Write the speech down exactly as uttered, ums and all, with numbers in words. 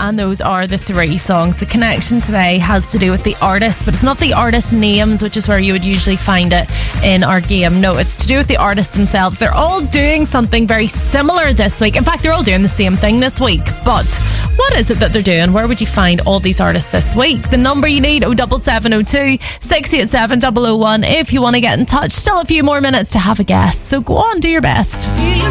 And those are the three songs. The connection today has to do with the artists, but it's not the artist names, which is where you would usually find it in our game. No, it's to do with the artists themselves. They're all doing something very similar this week. In fact, they're all doing the same thing this week. But what is it that they're doing? Where would you find all these artists this week? The number you need, oh seven seven oh two, six eight seven, double oh one, if you want to get in touch. Still a few more minutes to have a guess. So go on, do your best.